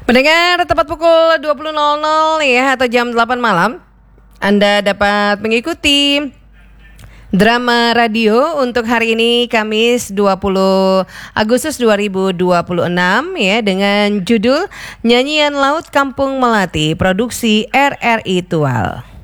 Pendengar, tepat pukul 20.00 ya atau jam 8 malam, Anda dapat mengikuti drama radio untuk hari ini Kamis 20 Agustus 2026 ya dengan judul Nyanyian Laut Kampung Melati, produksi RRI Tual.